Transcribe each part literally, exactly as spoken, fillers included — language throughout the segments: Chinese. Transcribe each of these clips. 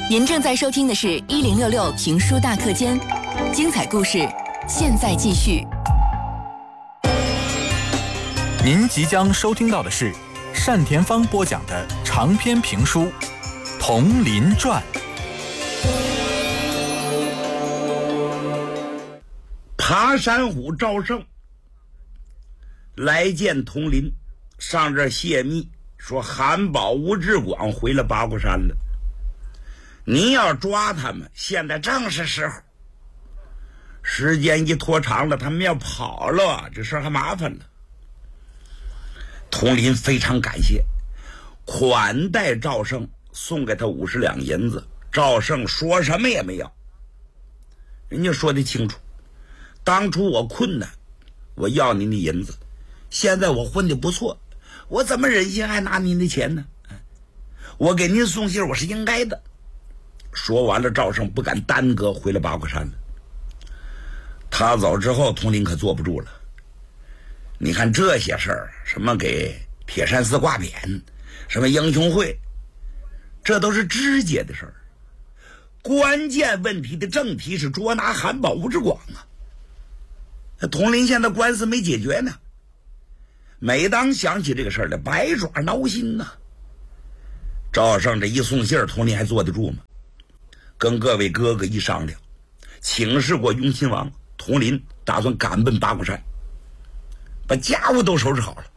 您正在收听的是一零六六评书大课间，精彩故事现在继续。 您即将收听到的是单田芳播讲的长篇评书《铜林传》。 爬山虎赵胜来见铜林，上这泄密说韩宝、吴志广回了八卦山了，你要抓他们，现在正是时候。时间一拖长了，他们要跑了，这事儿还麻烦了。铜林非常感谢，款待赵胜，送给他五十两银子。赵胜说什么也没要，人家说得清楚，当初我困难，我要您的银子，现在我混得不错，我怎么忍心还拿您的钱呢？我给您送信，我是应该的。说完了，赵胜不敢耽搁，回了八卦山了。他走之后，铜林可坐不住了。你看这些事儿，什么给铁山寺挂匾，什么英雄会，这都是直接的事儿。关键问题的正题是捉拿韩宝、吴志广啊。铜林现在官司没解决呢，每当想起这个事儿来，百爪挠心呐。赵胜这一送信，铜林还坐得住吗？跟各位哥哥一商量，请示过雍亲王，铜林打算赶奔八卦山，把家务都收拾好了。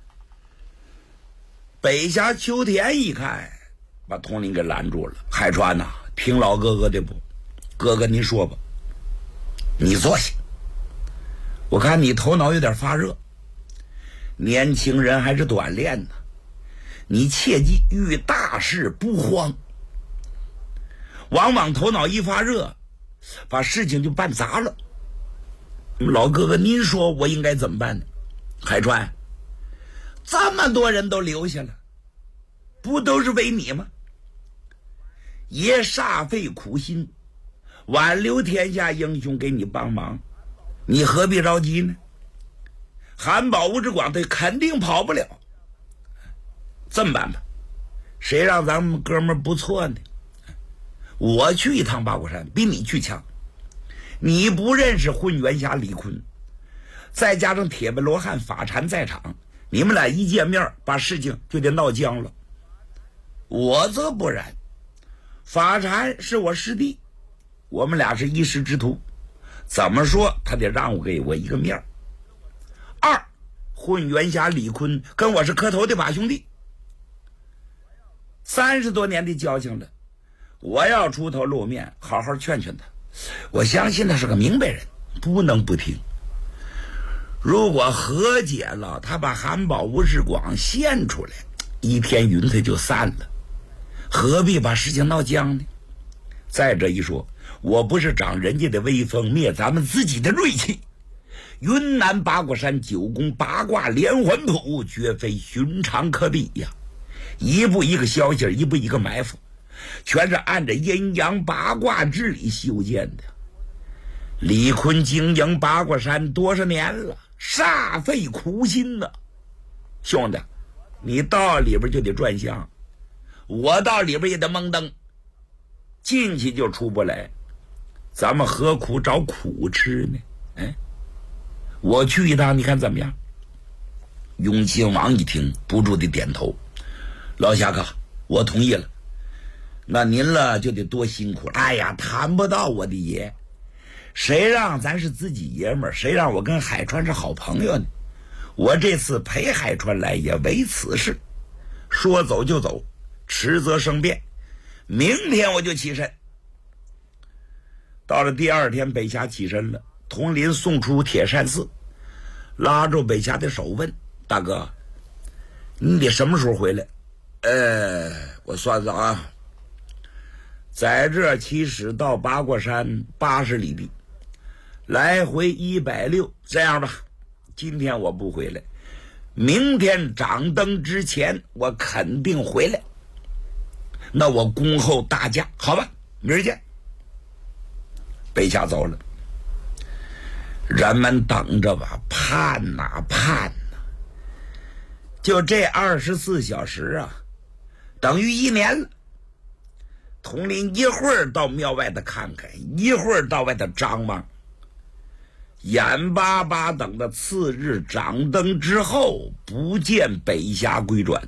北峡秋田一看，把铜林给拦住了。海川呐、啊，听老哥哥的不？哥哥您说吧。你坐下，我看你头脑有点发热，年轻人还是短练呢，你切记遇大事不慌。往往头脑一发热，把事情就办砸了。老哥哥您说我应该怎么办呢？海川，这么多人都留下了，不都是为你吗？爷煞费苦心挽留天下英雄给你帮忙，你何必着急呢？韩宝、吴志广他肯定跑不了。这么办吧，谁让咱们哥们儿不错呢？我去一趟八卦山比你去强，你不认识混元侠李坤，再加上铁背罗汉法禅在场，你们俩一见面把事情就得闹僵了。我则不然，法禅是我师弟，我们俩是一师之徒，怎么说他得让我给我一个面。二，混元侠李坤跟我是磕头的把兄弟，三十多年的交情了，我要出头露面，好好劝劝他。我相信他是个明白人，不能不听。如果和解了，他把韩宝、吴志广献出来，一天云彩就散了，何必把事情闹僵呢？再者一说，我不是长人家的威风，灭咱们自己的锐气。云南八卦山九宫八卦连环谱，绝非寻常可比呀！一步一个消息，一步一个埋伏，全是按着阴阳八卦之理修建的。李坤经营八卦山多少年了，煞费苦心呢。兄弟，你到里边就得转向，我到里边也得蒙灯，进去就出不来，咱们何苦找苦吃呢？哎，我去一趟，你看怎么样？雍亲王一听，不住地点头。老侠客，我同意了。那您了就得多辛苦了。哎呀，谈不到我的爷，谁让咱是自己爷们儿，谁让我跟海川是好朋友呢？我这次陪海川来也为此事，说走就走，迟则生变。明天我就起身。到了第二天，北峡起身了，铜林送出铁山寺，拉住北峡的手问：大哥，你得什么时候回来？呃，我算算啊，在这起始到八卦山八十里地，来回一百六。这样吧，今天我不回来，明天掌灯之前我肯定回来。那我恭候大驾，好吧，明儿见。北峡走了，人们等着吧，盼呐盼呐，就这二十四小时啊，等于一年了。 统领一会儿到庙外头看看，一会儿到外头张望，眼巴巴等到次日掌灯之后，不见北峡归转，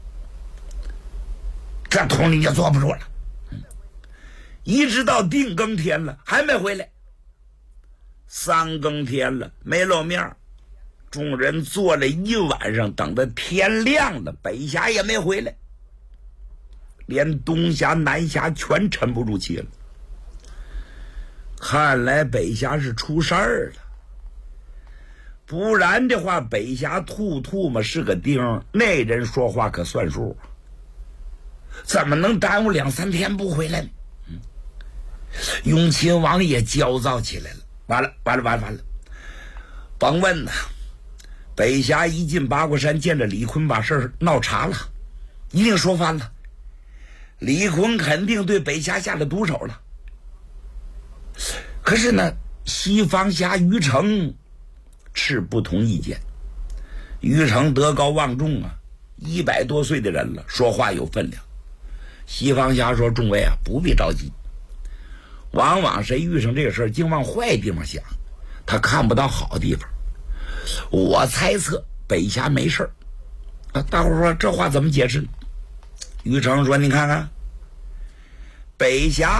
这统领就坐不住了。一直到定更天了，还没回来。三更天了，没露面，众人坐了一晚上，等到天亮了，北峡也没回来，连东峡南峡全沉不住气了。看来北峡是出事儿了，不然的话，北峡吐吐嘛是个钉，那人说话可算数，怎么能耽误两三天不回来呢？嗯，永亲王也焦躁起来了。完了完了完了完了，甭问呐，北峡一进八卦山，见着李逵把事儿闹茶了，一定说翻了。李逵肯定对北峡下了毒手了。可是呢，西方侠于成持不同意见。于成德高望重啊，一百多岁的人了，说话有分量。西方侠说：“众位啊，不必着急。往往谁遇上这个事儿，净往坏地方想，他看不到好地方。我猜测北峡没事儿。”啊，大伙说这话怎么解释？于成说：“你看看，北峡